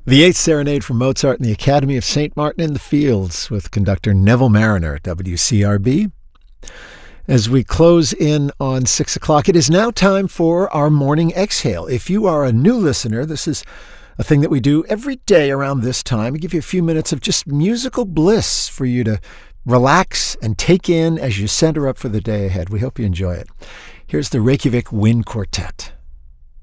The Eighth Serenade from Mozart in the Academy of St. Martin in the Fields with conductor Neville Mariner at WCRB. As we close in on 6 o'clock, it is now time for our morning exhale. If you are a new listener, this is a thing that we do every day around this time. We give you a few minutes of just musical bliss for you to relax and take in as you center up for the day ahead. We hope you enjoy it. Here's the Reykjavik Wind Quartet.